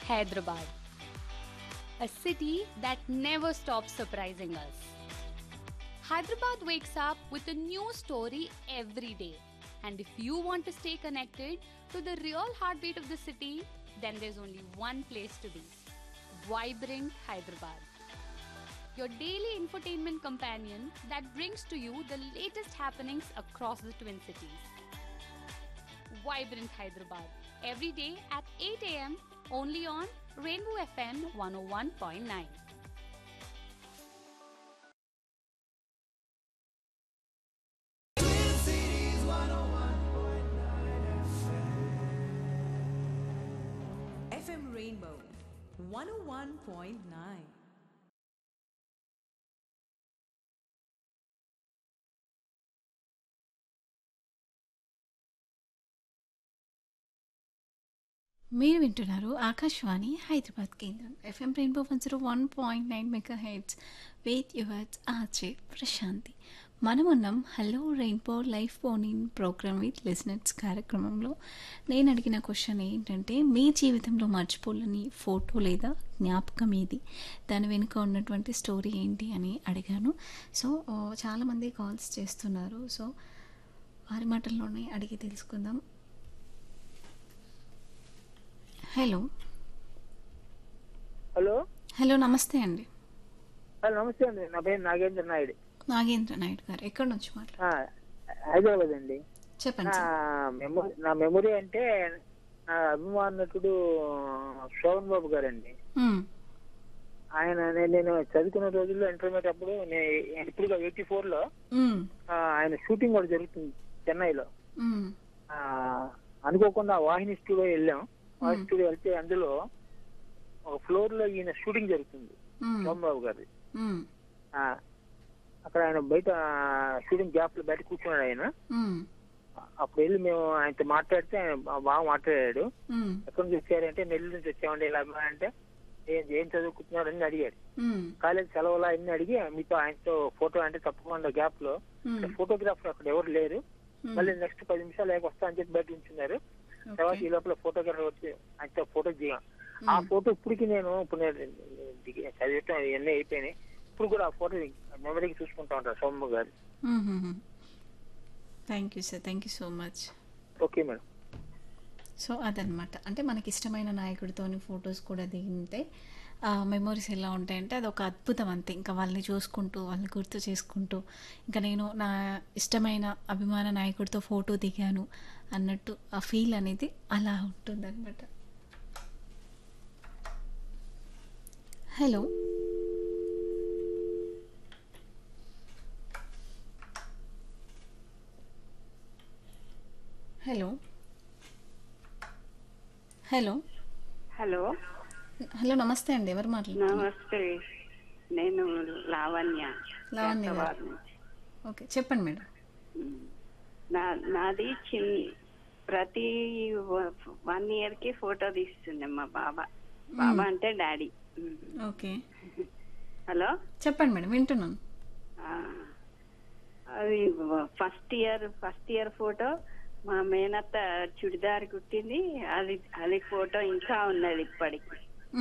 Hyderabad, a city that never stops surprising us. Hyderabad wakes up with a new story every day. And if you want to stay connected to the real heartbeat of the city, then there's only one place to be: Vibrant Hyderabad, your daily infotainment companion that brings to you the latest happenings across the Twin Cities. Vibrant Hyderabad, every day at 8 a.m. only on Rainbow FM 101.9. FM Rainbow 101.9. మీరు వింటున్నారు ఆకాశవాణి హైదరాబాద్ కేంద్రం FM rainbow 101.9 mega heads with yours RJ Prashanti. మనమున్నాం hello rainbow life phone in programme with listeners కార్యక్రమంలో. నేను అడిగిన question ఏంటంటే, మీ జీవితంలో మర్చిపోలేని ఫోటో లేదా జ్ఞాపకం ఏది, దాని వెనుక ఉన్నటువంటి స్టోరీ ఏంటి అని అడిగాను. సో చాలామంది కాల్స్ చేస్తున్నారు. సో వారి మాటల్లోనే అడిగి తెలుసుకుందాం. హలో హలో హలో నమస్తే అండి. హలో నమస్తే అండి, నా పేరు నాగేంద్ర నాయుడు. నాగేంద్ర నాయుడు గారు ఎక్కడి నుంచి మాట్లాడారు? హైదరాబాద్ అండి. చెప్పండి సార్. నా మెమొరీ అంటే నా అభిమాన నటుడు శోభన్ బాబు గారండి. ఆయన నేను చదువుకున్న రోజుల్లో ఇంటర్మీడియట్ అప్పుడు ఇప్పుడు 84లో ఆయన షూటింగ్ కూడా జరుగుతుంది చెన్నైలో. అనుకోకుండా వాహిని స్టూడియో వెళ్ళాం. వాహిని స్టూడియో వెళ్తే అందులో ఒక ఫ్లోర్ లో ఈయన షూటింగ్ జరుగుతుంది, శోభన్ బాబు గారి. అక్కడ ఆయన బయట షూటింగ్ గ్యాప్ లో బయట కూర్చున్నాడు ఆయన. అప్పుడు వెళ్ళి మేము ఆయనతో మాట్లాడితే ఆయన బాగా మాట్లాడాడు. ఎక్కడి నుంచి వచ్చారంటే నెల్లూరు నుంచి వచ్చామండి ఇలా అంటే, ఏం చదువుకుంటున్నారు అని అడిగాడు. కాలేజ్ సెలవులా అన్ని అడిగి మీతో ఆయనతో ఫోటో అంటే తప్పకుండా గ్యాప్ లో ఫోటోగ్రాఫర్ అక్కడ ఎవరు లేరు, మళ్ళీ నెక్స్ట్ 10 నిమిషాలు లేక వస్తా అని చెప్పి బయట ఉంచున్నారు. తర్వాత ఈ లోపల ఫోటోగ్రాఫర్ వచ్చి ఆయనతో ఫోటో దిగాం. ఆ ఫోటో ఇప్పటికి నేను చదివటం ఇవన్నీ అయిపోయినాయి. ఇప్పుడు కూడా ఆ ఫోటో మెమరీకి చూసుకుంటా ఉంటారు సోమ గారు. Thank you sir, thank you so much. Okay madam. So అదనమాట, అంటే మనకి ఇష్టమైన నాయకుడితోని ఫొటోస్ కూడా దిగితే మెమోరీస్ ఎలా ఉంటాయంటే అది ఒక అద్భుతం అంతే. ఇంకా వాళ్ళని చూసుకుంటూ వాళ్ళని గుర్తు చేసుకుంటూ ఇంకా నేను నా ఇష్టమైన అభిమాన నాయకుడితో ఫోటో దిగాను అన్నట్టు ఆ ఫీల్ అనేది అలా ఉంటుందన్నమాట. Hello hello hello hello hello నమస్తే అండి, ఎవరు మాట్లాడుతున్నారు? నమస్తే, నేను లావణ్య. లావణ్య గారు. హైదరాబాద్ నుంచి. ఓకే చెప్పండి మేడం. నాది ప్రతి 1 year కి ఫోటో తీస్తుండే మా బాబా. బాబా అంటే డాడీ. ఓకే హలో చెప్పండి మేడం, వింటున్నాను. అది ఫస్ట్ ఇయర్ ఫోటో మా మేనత్త చుడిదార్ కుట్టింది. అది ఫోటో ఇంకా ఉన్నది ఇప్పటికి.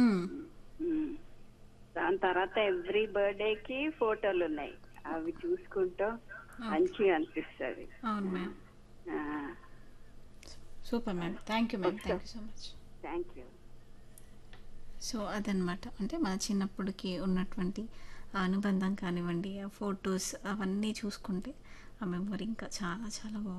దాని తర్వాత ఎవ్రీ బర్త్డేకి ఫోటోలు ఉన్నాయి, అవి చూసుకుంటూ మంచిగా అనిపిస్తుంది. అవును ma'am, super ma'am, thank you ma'am, thank you so much. Thank you. So అదనమాట, అంటే మన చిన్నప్పటికి ఉన్నటువంటి ఆ అనుబంధం కానివ్వండి, ఆ ఫొటోస్ అవన్నీ చూసుకుంటే ఆ మెమొరీ ఇంకా చాలా చాలా బాగుంది.